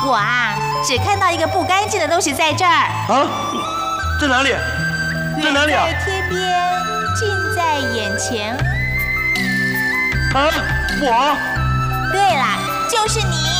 我啊，只看到一个不干净的东西在这儿。 啊？在哪里？在哪里啊？ 远在天边，近在眼前。 啊，我？ 对啦，就是你。